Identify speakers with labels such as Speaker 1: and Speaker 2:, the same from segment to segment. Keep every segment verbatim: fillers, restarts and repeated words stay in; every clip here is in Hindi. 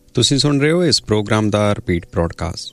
Speaker 1: ਤੁਸੀਂ ਸੁਣ ਰਹੇ ਹੋ ਇਸ ਪ੍ਰੋਗਰਾਮ ਦਾ ਰਿਪੀਟ ब्रॉडकास्ट।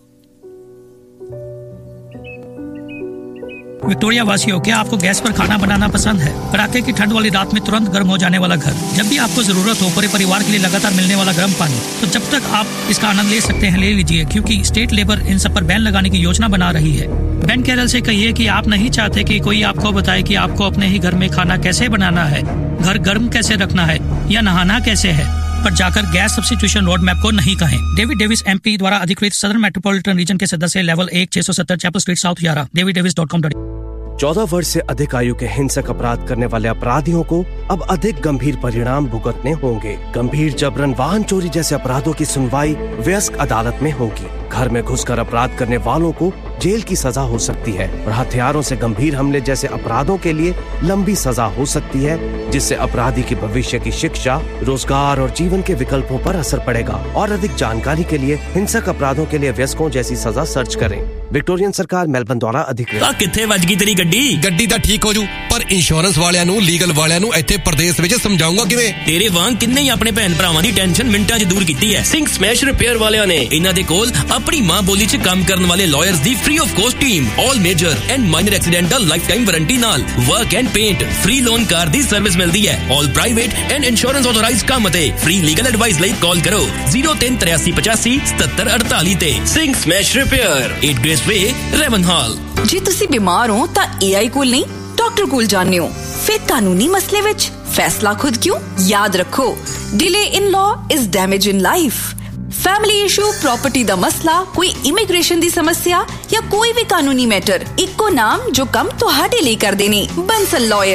Speaker 2: विक्टोरिया वासियों, क्या आपको गैस पर खाना बनाना पसंद है? कड़ाके की ठंड वाली रात में तुरंत गर्म हो जाने वाला घर, जब भी आपको जरूरत हो पूरे परिवार के लिए लगातार मिलने वाला गर्म पानी, तो जब तक आप इसका आनंद ले सकते हैं ले लीजिए, क्योंकि स्टेट लेबर इन सब पर बैन लगाने की योजना बना रही है। बेन कैरल से कहिए कि आप नहीं चाहते कि कोई आपको बताए कि आपको अपने ही घर में खाना कैसे बनाना है, घर गर्म कैसे रखना है या नहाना कैसे है, पर जाकर गैस सब्स्टिट्यूशन रोड मैप को नहीं कहें। डेविड डेविस एमपी द्वारा अधिकृत सदर्न मेट्रोपॉलिटन रीजन के सदस्य, लेवल एक, छह सौ सत्तर चैपल स्ट्रीट, साउथ यारा, डेविड डेविस डॉट कॉम।
Speaker 3: चौदह वर्ष से अधिक आयु के हिंसक अपराध करने वाले अपराधियों को अब अधिक गंभीर परिणाम भुगतने होंगे। गंभीर जबरन, वाहन चोरी जैसे अपराधों की सुनवाई वयस्क अदालत में होगी। घर में घुसकर अपराध करने वालों को जेल की सजा हो सकती है और हथियारों से गंभीर हमले जैसे अपराधों के लिए लंबी सजा हो सकती है, जिससे अपराधी की भविष्य की शिक्षा, रोजगार और जीवन के विकल्पों पर असर पड़ेगा। और अधिक जानकारी के लिए हिंसक अपराधों के लिए वयस्कों जैसी सजा सर्च करें। विक्टोरियन सरकार मेलबर्न द्वारा अधिकृत।
Speaker 4: किथे वज गई तेरी गड्डी?
Speaker 5: गड्डी ਤਾਂ ਠੀਕ ਹੋ ਜੂ, ਪਰ ਇੰਸ਼ੋਰੈਂਸ ਵਾਲਿਆਂ ਨੂੰ, ਲੀਗਲ ਵਾਲਿਆਂ ਨੂੰ ਇੱਥੇ ਪ੍ਰਦੇਸ਼ ਵਿੱਚ ਸਮਝਾਉਂਗਾ ਕਿਵੇਂ?
Speaker 4: ਤੇਰੇ ਵਾਂਗ ਕਿੰਨੇ ਹੀ ਆਪਣੇ ਭੈਣ ਭਰਾਵਾਂ ਦੀ ਟੈਨਸ਼ਨ ਮਿੰਟਾਂ 'ਚ ਦੂਰ ਕੀਤੀ ਹੈ। ਸਿੰਘ ਸਮੈਸ਼ ਰਿਪੇਅਰ ਵਾਲਿਆਂ ਨੇ ਇਹਨਾਂ ਦੇ ਕੋਲ ਆਪਣੀ ਮਾਂ ਬੋਲੀ 'ਚ ਕੰਮ ਕਰਨ ਵਾਲੇ lawyers the free of cost team, all major and minor accidental life time warranty ਨਾਲ work and paint, free loan car the service ਮਿਲਦੀ ਹੈ। ਆਲ ਪ੍ਰਾਈਵੇਟ ਐਂਡ ਇੰਸ਼ੋਰੈਂਸ ਆਥੋਰਾਈਜ਼ਡ ਕੰਮ ਅਤੇ ਫ੍ਰੀ ਲੀਗਲ ਐਡਵਾਈਸ ਲਈ ਕਾਲ ਕਰੋ zero ਤਿੰਨ ਤਿਰਾਸੀ ਪਚਾਸੀ ਸਤੱਤਰ ਅੜਤਾਲੀ ਤੇ। Singh smash repair, eight grace ਵੇ, ਰੈਵਨਹਾਲ।
Speaker 6: ਜੇ ਤੁਸੀਂ ਬਿਮਾਰ ਹੋ ਤਾਂ ਏਆਈ ਕੋਲ ਨਹੀਂ ਡਾਕਟਰ ਕੋਲ ਜਾਂਦੇ ਹੋ। ਫਿਰ ਕਾਨੂੰਨੀ ਮਸਲੇ ਵਿੱਚ ਫੈਸਲਾ ਖੁਦ ਕਿਉਂ? ਯਾਦ ਰੱਖੋ, delay in law is damage in life. Family issue, property दा मसला, कोई इमिग्रेशन दी समस्या या कोई भी कानूनी मैटर, इक्को नाम जो कम तुहाडे लिए कर देनी, बंसल लॉयर।